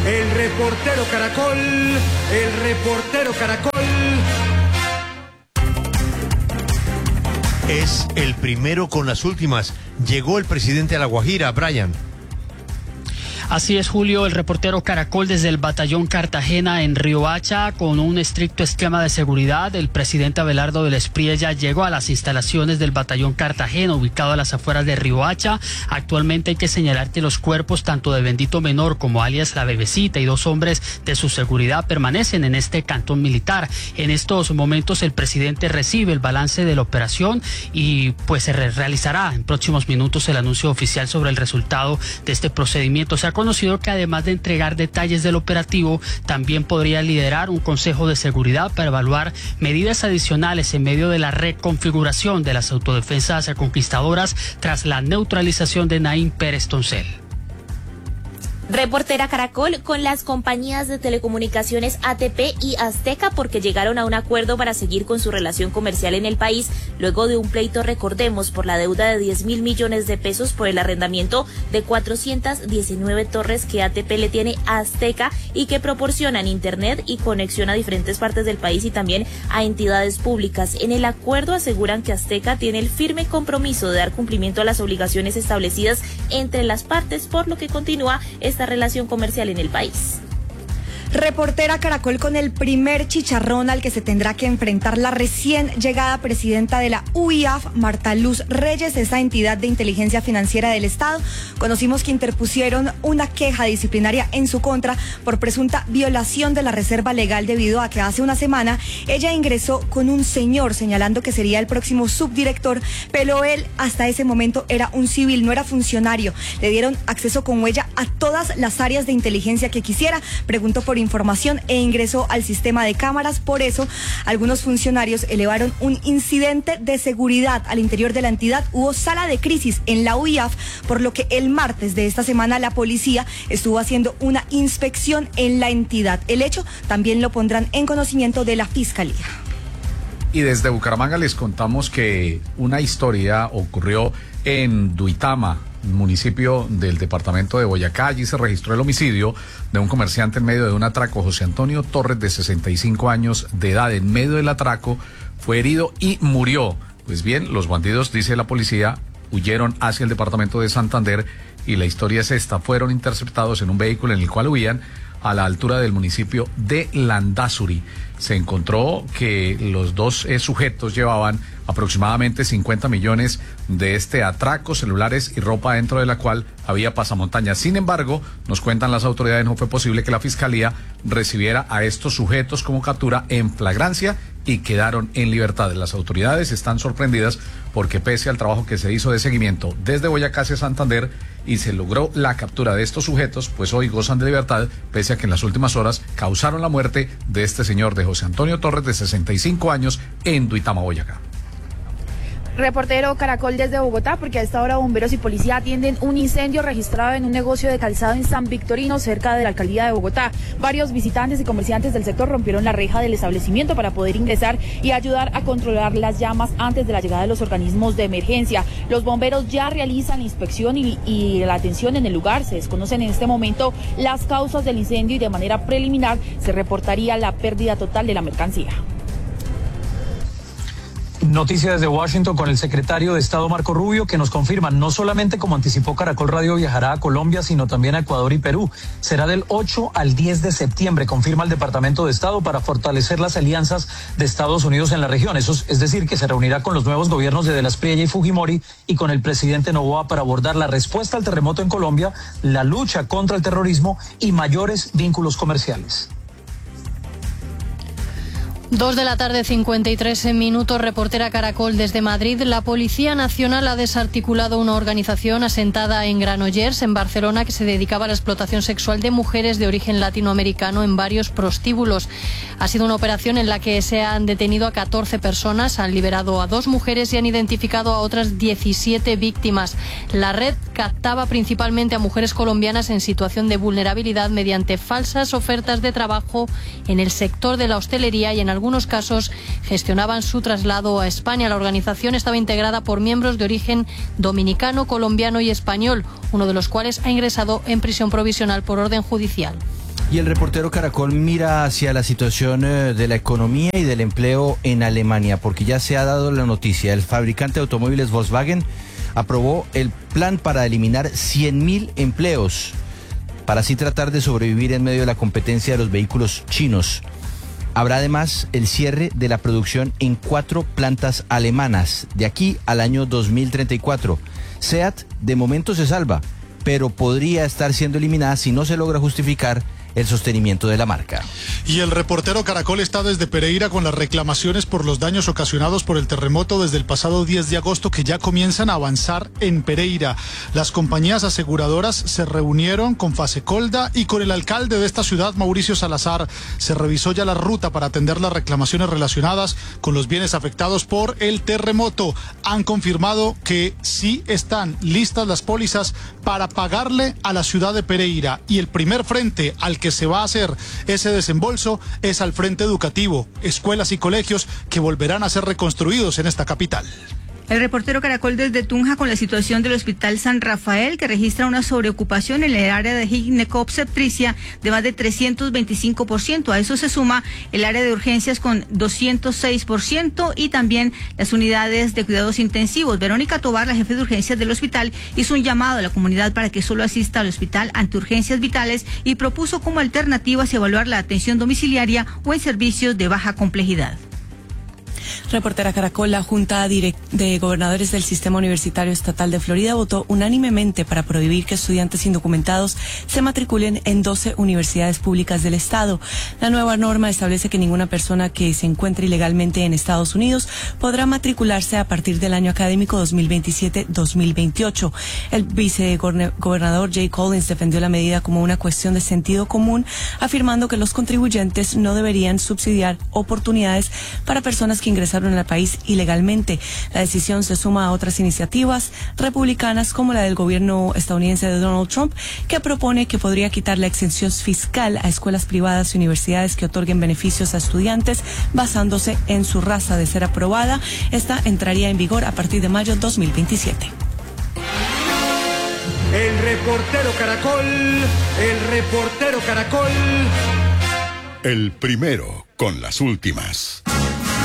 El reportero Caracol, el reportero Caracol. Es el primero con las últimas. Llegó el presidente a La Guajira, Brian. Así es, Julio, el reportero Caracol desde el batallón Cartagena en Riohacha con un estricto esquema de seguridad. El presidente Abelardo del Espriella llegó a las instalaciones del batallón Cartagena, ubicado a las afueras de Riohacha. Actualmente hay que señalar que los cuerpos tanto de Bendito Menor como alias La Bebecita y 2 hombres de su seguridad permanecen en este cantón militar. En estos momentos el presidente recibe el balance de la operación y pues se realizará en próximos minutos el anuncio oficial sobre el resultado de este procedimiento. Se ha conocido que además de entregar detalles del operativo, también podría liderar un consejo de seguridad para evaluar medidas adicionales en medio de la reconfiguración de las autodefensas conquistadoras tras la neutralización de Naim Pérez Toncel. Reportera Caracol con las compañías de telecomunicaciones ATP y Azteca porque llegaron a un acuerdo para seguir con su relación comercial en el país luego de un pleito, recordemos, por la deuda de 10.000 millones de pesos por el arrendamiento de 419 torres que ATP le tiene a Azteca y que proporcionan internet y conexión a diferentes partes del país y también a entidades públicas. En el acuerdo aseguran que Azteca tiene el firme compromiso de dar cumplimiento a las obligaciones establecidas entre las partes, por lo que continúa esta relación comercial en el país. Reportera Caracol con el primer chicharrón al que se tendrá que enfrentar la recién llegada presidenta de la UIAF, Marta Luz Reyes, esa entidad de inteligencia financiera del Estado. Conocimos que interpusieron una queja disciplinaria en su contra por presunta violación de la reserva legal debido a que hace una semana ella ingresó con un señor señalando que sería el próximo subdirector, pero él hasta ese momento era un civil, no era funcionario. Le dieron acceso con huella a todas las áreas de inteligencia que quisiera, preguntó por información e ingresó al sistema de cámaras. Por eso, algunos funcionarios elevaron un incidente de seguridad al interior de la entidad. Hubo sala de crisis en la UIAF, por lo que el martes de esta semana la policía estuvo haciendo una inspección en la entidad. El hecho también lo pondrán en conocimiento de la Fiscalía. Y desde Bucaramanga les contamos que una historia ocurrió en Duitama, municipio del departamento de Boyacá. Allí se registró el homicidio de un comerciante en medio de un atraco. José Antonio Torres, de 65 años de edad, en medio del atraco fue herido y murió. Pues bien, los bandidos, dice la policía, huyeron hacia el departamento de Santander y la historia es esta: fueron interceptados en un vehículo en el cual huían a la altura del municipio de Landazuri. Se encontró que los dos sujetos llevaban aproximadamente 50 millones de este atraco, celulares y ropa, dentro de la cual había pasamontañas. Sin embargo, nos cuentan las autoridades, no fue posible que la Fiscalía recibiera a estos sujetos como captura en flagrancia y quedaron en libertad. Las autoridades están sorprendidas porque pese al trabajo que se hizo de seguimiento desde Boyacá hacia Santander y se logró la captura de estos sujetos, pues hoy gozan de libertad, pese a que en las últimas horas causaron la muerte de este señor, de José Antonio Torres, de 65 años, en Duitama, Boyacá. Reportero Caracol desde Bogotá, porque a esta hora bomberos y policía atienden un incendio registrado en un negocio de calzado en San Victorino, cerca de la alcaldía de Bogotá. Varios visitantes y comerciantes del sector rompieron la reja del establecimiento para poder ingresar y ayudar a controlar las llamas antes de la llegada de los organismos de emergencia. Los bomberos ya realizan la inspección y la atención en el lugar. Se desconocen en este momento las causas del incendio y de manera preliminar se reportaría la pérdida total de la mercancía. Noticias desde Washington con el secretario de Estado Marco Rubio, que nos confirma, no solamente como anticipó Caracol Radio viajará a Colombia, sino también a Ecuador y Perú. Será del 8 al 10 de septiembre, confirma el Departamento de Estado, para fortalecer las alianzas de Estados Unidos en la región. Eso es decir, que se reunirá con los nuevos gobiernos de De la Espriella y Fujimori y con el presidente Noboa para abordar la respuesta al terremoto en Colombia, la lucha contra el terrorismo y mayores vínculos comerciales. 2:53 p.m, reportera Caracol desde Madrid. La Policía Nacional ha desarticulado una organización asentada en Granollers, en Barcelona, que se dedicaba a la explotación sexual de mujeres de origen latinoamericano en varios prostíbulos. Ha sido una operación en la que se han detenido a 14 personas, han liberado a 2 mujeres y han identificado a otras 17 víctimas. La red captaba principalmente a mujeres colombianas en situación de vulnerabilidad mediante falsas ofertas de trabajo en el sector de la hostelería y en algunos casos gestionaban su traslado a España. La organización estaba integrada por miembros de origen dominicano, colombiano y español, uno de los cuales ha ingresado en prisión provisional por orden judicial. Y el reportero Caracol mira hacia la situación de la economía y del empleo en Alemania, porque ya se ha dado la noticia. El fabricante de automóviles Volkswagen aprobó el plan para eliminar 100.000 empleos, para así tratar de sobrevivir en medio de la competencia de los vehículos chinos. Habrá además el cierre de la producción en 4 plantas alemanas de aquí al año 2034. SEAT de momento se salva, pero podría estar siendo eliminada si no se logra justificar el sostenimiento de la marca. Y el reportero Caracol está desde Pereira con las reclamaciones por los daños ocasionados por el terremoto desde el pasado 10 de agosto que ya comienzan a avanzar en Pereira. Las compañías aseguradoras se reunieron con Fasecolda y con el alcalde de esta ciudad, Mauricio Salazar. Se revisó ya la ruta para atender las reclamaciones relacionadas con los bienes afectados por el terremoto. Han confirmado que sí están listas las pólizas para pagarle a la ciudad de Pereira, y el primer frente al que se va a hacer ese desembolso es al frente educativo, escuelas y colegios que volverán a ser reconstruidos en esta capital. El reportero Caracol desde Tunja con la situación del Hospital San Rafael, que registra una sobreocupación en el área de ginecobstetricia de más de 325%. A eso se suma el área de urgencias con 206% y también las unidades de cuidados intensivos. Verónica Tobar, la jefe de urgencias del hospital, hizo un llamado a la comunidad para que solo asista al hospital ante urgencias vitales y propuso como alternativas evaluar la atención domiciliaria o en servicios de baja complejidad. Reportera Caracol, la Junta de Gobernadores del Sistema Universitario Estatal de Florida votó unánimemente para prohibir que estudiantes indocumentados se matriculen en 12 universidades públicas del estado. La nueva norma establece que ninguna persona que se encuentre ilegalmente en Estados Unidos podrá matricularse a partir del año académico 2027-2028. El vicegobernador Jay Collins defendió la medida como una cuestión de sentido común, afirmando que los contribuyentes no deberían subsidiar oportunidades para personas que ingresaron al país ilegalmente. La decisión se suma a otras iniciativas republicanas como la del gobierno estadounidense de Donald Trump, que propone que podría quitar la exención fiscal a escuelas privadas y universidades que otorguen beneficios a estudiantes basándose en su raza. De ser aprobada, esta entraría en vigor a partir de mayo 2027. El reportero Caracol. El primero con las últimas.